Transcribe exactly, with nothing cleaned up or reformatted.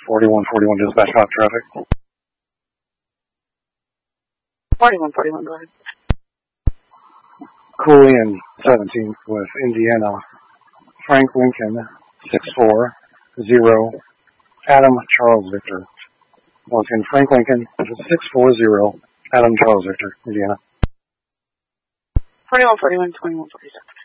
forty-one forty-one dispatch hot traffic. forty-one forty-one, go ahead. Cooley seventeenth with Indiana. Frank Lincoln, six four zero. Adam Charles Victor. Once again, Frank Lincoln, six four zero. Adam Charles Victor, Indiana. forty-one forty-one, twenty-one forty-seven.